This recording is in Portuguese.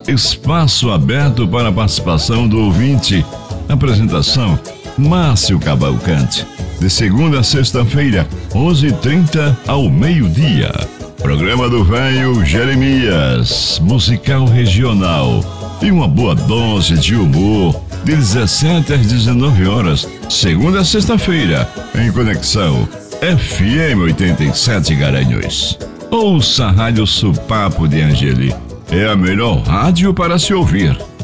Espaço aberto para a participação do ouvinte. Apresentação: Márcio Cavalcante. De segunda a sexta-feira, 11h30 ao meio-dia. Programa do Velho Jeremias, musical regional. E uma boa dose de humor, de 17 às 19 horas, segunda a sexta-feira, em Conexão FM 87 Garanhuns. Ouça a Rádio Supapo de Angeli. É a melhor rádio para se ouvir.